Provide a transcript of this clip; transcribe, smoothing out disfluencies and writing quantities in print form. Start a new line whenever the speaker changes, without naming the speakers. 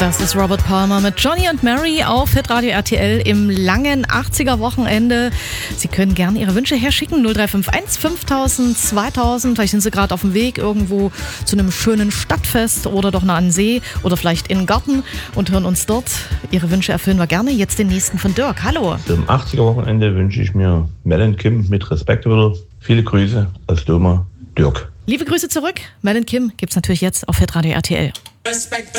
Das ist Robert Palmer mit Johnny und Mary auf Hitradio RTL im langen 80er-Wochenende. Sie können gerne Ihre Wünsche herschicken, 0351 5000 2000. Vielleicht sind Sie gerade auf dem Weg irgendwo zu einem schönen Stadtfest oder doch nah an den See oder vielleicht in den Garten und hören uns dort. Ihre Wünsche erfüllen wir gerne. Jetzt den nächsten von Dirk. Hallo.
Zum 80er-Wochenende wünsche ich mir Mel & Kim mit Respectable. Viele Grüße aus Doma, Dirk.
Liebe Grüße zurück. Mel & Kim gibt's natürlich jetzt auf Hitradio RTL.
Respect